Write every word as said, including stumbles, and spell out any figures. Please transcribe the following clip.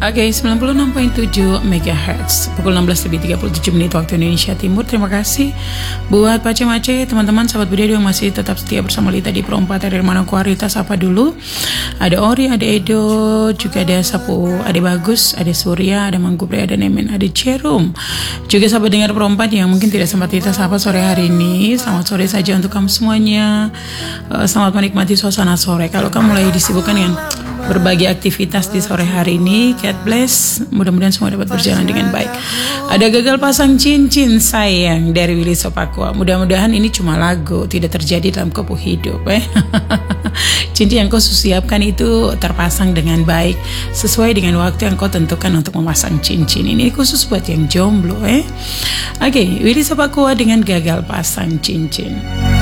Oke, sembilan puluh enam koma tujuh megahertz, pukul enam belas lebih tiga puluh tujuh menit waktu Indonesia Timur. Terima kasih buat Pace-Mace, teman-teman sahabat budaya yang masih tetap setia bersama Lita di Perompat. Dari Manokwari, Rita sapa dulu. Ada Ori, ada Edo, juga ada Sapu, ada Bagus, ada Surya, ada Mangkubre, ada Nemen, ada Cerum. Juga sahabat dengar Perompat yang mungkin tidak sempat Lita sapa sore hari ini. Selamat sore saja untuk kamu semuanya. Selamat menikmati suasana sore. Kalau kamu mulai disibukkan dengan berbagai aktivitas di sore hari ini, God bless, mudah-mudahan semua dapat berjalan dengan baik. Ada gagal pasang cincin sayang dari Willy Sopakua. Mudah-mudahan ini cuma lagu, tidak terjadi dalam kopo hidup eh. Cincin yang kau siapkan itu terpasang dengan baik sesuai dengan waktu yang kau tentukan untuk memasang cincin. Ini khusus buat yang jomblo eh. Oke, okay, Willy Sopakua dengan gagal pasang cincin.